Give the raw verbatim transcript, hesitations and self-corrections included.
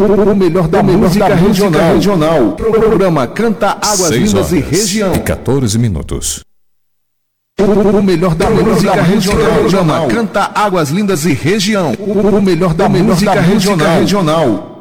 O melhor da música regional. regional. Programa Canta Águas Lindas e Região. E quatorze minutos. O melhor da música regional. Programa Canta Águas Lindas e Região. O melhor da música regional.